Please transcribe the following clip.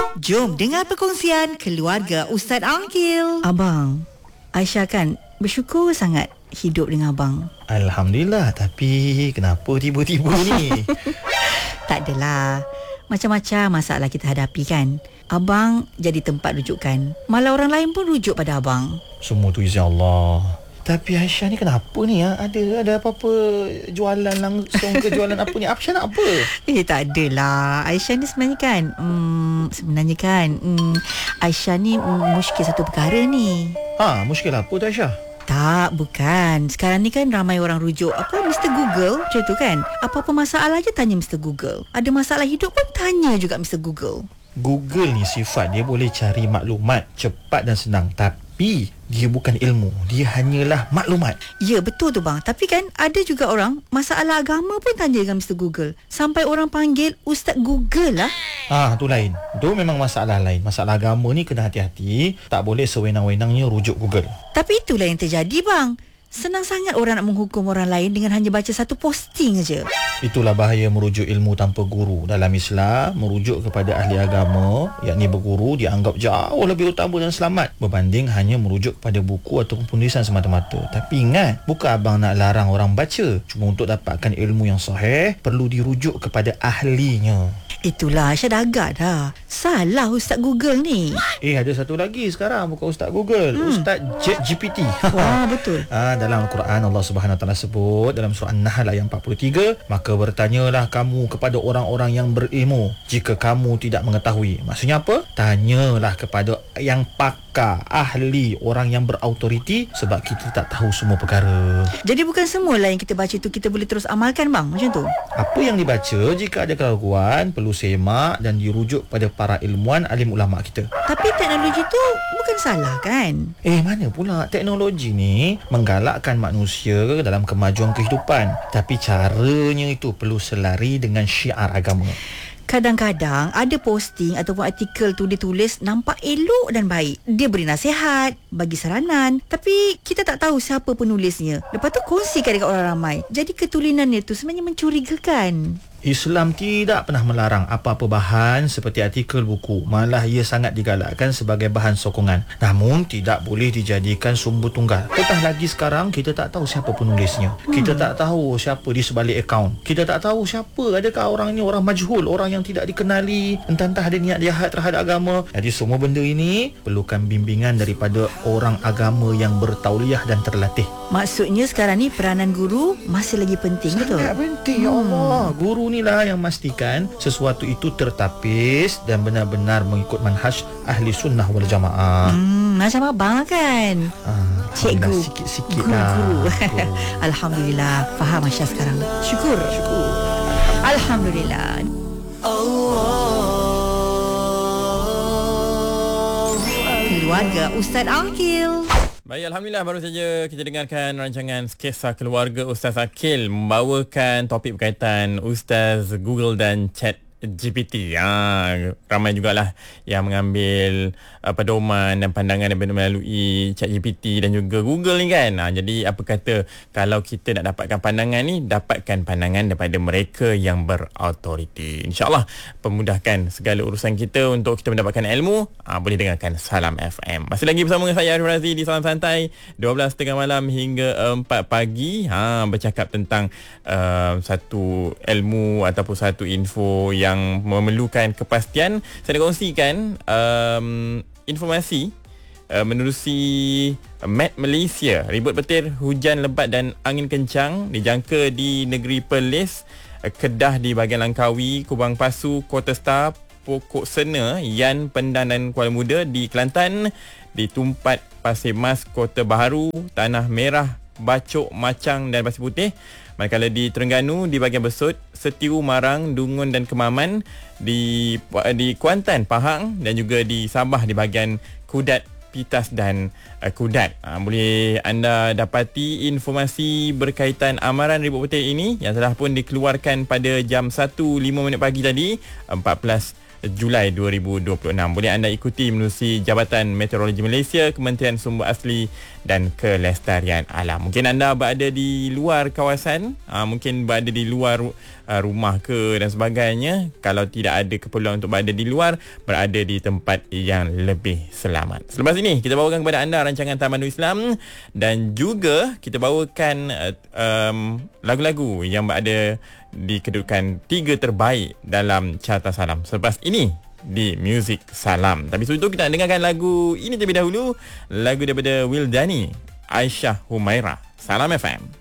Jom dengar perkongsian keluarga Ustaz Angkil. Abang, Aisyah kan bersyukur sangat hidup dengan abang. Alhamdulillah, tapi kenapa tiba-tiba ni? Tak adalah, macam-macam masalah kita hadapi kan. Abang jadi tempat rujukan, malah orang lain pun rujuk pada abang. Semua tu izin Allah. Tapi Aisyah ni kenapa ni? Ada apa-apa jualan langsung ke jualan apa ni? Aisyah nak apa? Tak adalah. Aisyah ni sebenarnya kan Aisyah ni muskil satu perkara ni. Muskil apa tu Aisyah? Tak, bukan. Sekarang ni kan ramai orang rujuk Mr. Google, macam tu kan. Apa-apa masalah je tanya Mr. Google. Ada masalah hidup pun tanya juga Mr. Google. Google ni sifat dia boleh cari maklumat cepat dan senang, tapi dia bukan ilmu, dia hanyalah maklumat. Ya, betul tu bang. Tapi kan ada juga orang masalah agama pun tanya dengan Mr. Google. Sampai orang panggil Ustaz Google lah. Tu lain. Tu memang masalah lain. Masalah agama ni kena hati-hati, tak boleh sewenang-wenangnya rujuk Google. Tapi itulah yang terjadi bang. Senang sangat orang nak menghukum orang lain dengan hanya baca satu posting aja. Itulah bahaya merujuk ilmu tanpa guru. Dalam Islam, merujuk kepada ahli agama, yakni berguru, dianggap jauh lebih utama dan selamat berbanding hanya merujuk kepada buku ataupun penulisan semata-mata. Tapi ingat, bukan abang nak larang orang baca. Cuma untuk dapatkan ilmu yang sahih, perlu dirujuk kepada ahlinya. Itulah, Aisyah dah agak dah. Salah Ustaz Google ni. Ada satu lagi sekarang, bukan Ustaz Google, Ustaz ChatGPT. Wah, betul. Dalam Al-Quran Allah Subhanahu Wa Taala sebut dalam surah An-Nahl ayat 43, maka bertanyalah kamu kepada orang-orang yang berilmu jika kamu tidak mengetahui. Maksudnya apa? Tanyalah kepada yang pakar, ahli, orang yang berautoriti, sebab kita tak tahu semua perkara. Jadi bukan semualah yang kita baca tu kita boleh terus amalkan bang, macam tu. Apa yang dibaca, jika ada keraguan, perlu semak dan dirujuk pada para ilmuwan, alim ulama kita. Tapi teknologi tu bukan salah kan? Mana pula, teknologi ni menggalakkan manusia dalam kemajuan kehidupan, tapi caranya itu perlu selari dengan syiar agama. Kadang-kadang ada posting ataupun artikel tu dia tulis nampak elok dan baik. Dia beri nasihat, bagi saranan, tapi kita tak tahu siapa penulisnya. Lepas tu kongsikan dekat orang ramai. Jadi ketulinannya tu sebenarnya mencurigakan. Islam tidak pernah melarang apa-apa bahan seperti artikel buku. Malah ia sangat digalakkan sebagai bahan sokongan. Namun tidak boleh dijadikan sumber tunggal. Petah lagi sekarang kita tak tahu siapa penulisnya. Kita tak tahu siapa di sebalik akaun. Kita tak tahu siapa, adakah orang ini orang majhul, orang yang tidak dikenali, entah-entah ada niat jahat terhadap agama. Jadi semua benda ini perlukan bimbingan daripada orang agama yang bertauliah dan terlatih. Maksudnya sekarang ni peranan guru masih lagi penting, betul? Sangat penting, ya Allah. Guru inilah yang memastikan sesuatu itu tertapis dan benar-benar mengikut manhaj ahli sunnah wal jamaah. Macam abang kan? Cikgu, sikit-sikit guru. Alhamdulillah, faham Aisyah sekarang. Syukur. Alhamdulillah. Keluarga Ustaz Angkil. Baik, Alhamdulillah, baru saja kita dengarkan rancangan Kisah Keluarga Ustaz Akil membawakan topik berkaitan Ustaz Google dan ChatGPT. Ramai jugalah yang mengambil pedoman dan pandangan daripada melalui ChatGPT dan juga Google ni kan. Jadi apa kata kalau kita nak dapatkan pandangan ni, dapatkan pandangan daripada mereka yang berautoriti. InsyaAllah pemudahkan segala urusan kita untuk kita mendapatkan ilmu. Boleh dengarkan Salam FM. Masih lagi bersama dengan saya Arif Razi di Salam Santai 12.30 malam hingga 4 pagi. Bercakap tentang satu ilmu ataupun satu info yang memerlukan kepastian. Saya nak kongsikan informasi menerusi Met Malaysia. Ribut petir, hujan lebat dan angin kencang dijangka di negeri Perlis, Kedah di bahagian Langkawi, Kubang Pasu, Kota Star, Pokok Sena, Yan, Pendan dan Kuala Muda. Di Kelantan, di Tumpat, Pasir Mas, Kota Baharu, Tanah Merah, Bacok, Macang dan Pasir Putih. Manakala di Terengganu, di bahagian Besut, Setiu, Marang, Dungun dan Kemaman. Di Kuantan, Pahang dan juga di Sabah di bahagian Kudat, Pitas dan Kudat. Boleh anda dapati informasi berkaitan amaran ribut petir ini yang telah pun dikeluarkan pada jam 1.05 pagi tadi, 14 Julai 2026. Boleh anda ikuti menerusi Jabatan Meteorologi Malaysia, Kementerian Sumber Asli dan kelestarian alam. Mungkin anda berada di luar kawasan, mungkin berada di luar rumah ke dan sebagainya. Kalau tidak ada keperluan untuk berada di luar, berada di tempat yang lebih selamat. Selepas ini kita bawakan kepada anda rancangan Tamanul Islam dan juga kita bawakan lagu-lagu yang berada di kedudukan 3 terbaik dalam carta salam. Selepas ini di Music Salam. Tapi sebelum itu kita nak dengarkan lagu ini terlebih dahulu. Lagu daripada Wildani, Aisyah Humaira. Salam FM.